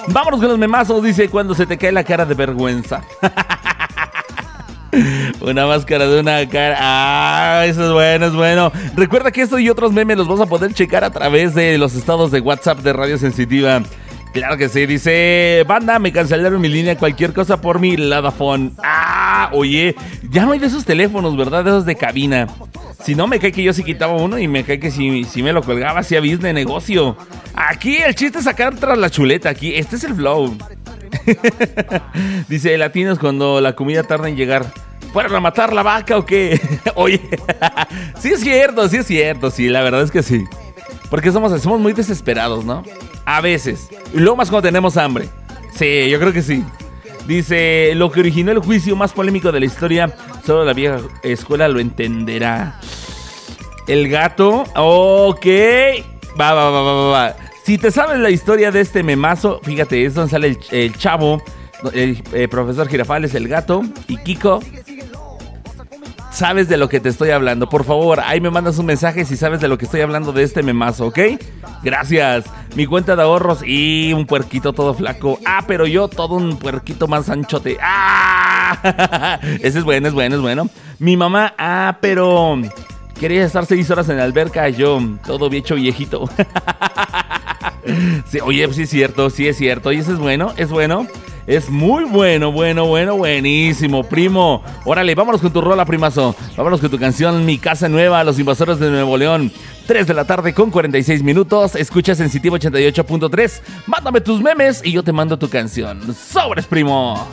Vámonos con los memazos, dice, cuando se te cae la cara de vergüenza. Una máscara de una cara. Ah, eso es bueno, es bueno. Recuerda que esto y otros memes los vas a poder checar a través de los estados de WhatsApp de Radio Sensitiva. Claro que sí, dice, banda, me cancelaron mi línea, cualquier cosa por mi Ladafone. Ah, oye, ya no hay de esos teléfonos, ¿verdad? De esos de cabina. Si no, me cae que yo sí quitaba uno y me cae que si me lo colgaba, hacía business, negocio. Aquí el chiste es sacar tras la chuleta, aquí, este es el flow. Dice, latinos cuando la comida tarda en llegar. ¿Fueron a matar la vaca o qué? Oye, sí es cierto, sí, la verdad es que sí. Porque somos muy desesperados, ¿no? A veces. Y luego más cuando tenemos hambre. Sí, yo creo que sí. Dice, lo que originó el juicio más polémico de la historia, solo la vieja escuela lo entenderá. El gato, ok. Va. Si te sabes la historia de este memazo, fíjate, es donde sale el chavo, el profesor Girafales, el gato y Kiko. Sabes de lo que te estoy hablando. Por favor, ahí me mandas un mensaje si sabes de lo que estoy hablando de este memazo, ¿ok? Gracias. Mi cuenta de ahorros y un puerquito todo flaco. Ah, pero yo todo un puerquito más anchote. Ah, ese es bueno. Mi mamá, pero quería estar 6 horas en la alberca. Yo, todo hecho viejito. Sí, oye, sí es cierto. Y ese es bueno. Es muy buenísimo, primo. Órale, vámonos con tu rola, primazo. Vámonos con tu canción, Mi Casa Nueva, Los Invasores de Nuevo León. 3 de la tarde con 46 minutos. Escuchas Sensitiva 88.3. Mándame tus memes y yo te mando tu canción. ¡Sobres, primo!